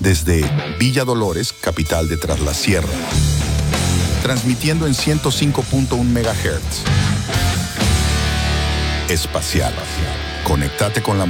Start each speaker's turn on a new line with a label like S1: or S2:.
S1: desde Villa Dolores, capital de Tras la Sierra, transmitiendo en 105.1 MHz. Espacial. Conéctate con la